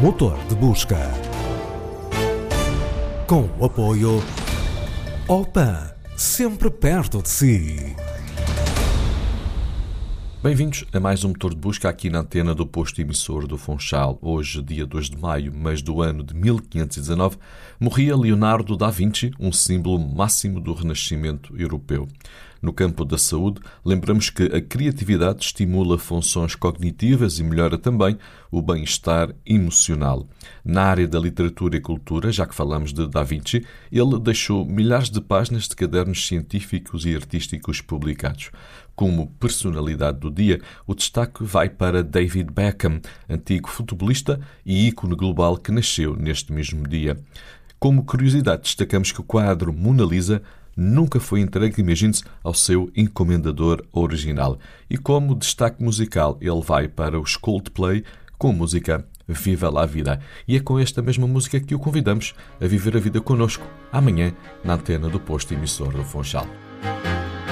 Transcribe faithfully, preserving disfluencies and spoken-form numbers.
Motor de busca. Com o apoio Opan, sempre perto de si. Bem-vindos a mais um Motor de Busca aqui na antena do posto emissor do Funchal. Hoje, dia dois de maio, mas do ano de mil quinhentos e dezanove, morria Leonardo da Vinci, um símbolo máximo do Renascimento europeu. No campo da saúde, lembramos que a criatividade estimula funções cognitivas e melhora também o bem-estar emocional. Na área da literatura e cultura, já que falamos de Da Vinci, ele deixou milhares de páginas de cadernos científicos e artísticos publicados. Como personalidade do dia, o destaque vai para David Beckham, antigo futebolista e ícone global que nasceu neste mesmo dia. Como curiosidade, destacamos que o quadro Mona Lisa nunca foi entregue, imagine-se, ao seu encomendador original. E como destaque musical, ele vai para os Coldplay com a música Viva la Vida. E é com esta mesma música que o convidamos a viver a vida connosco, amanhã, na antena do posto emissor do Funchal.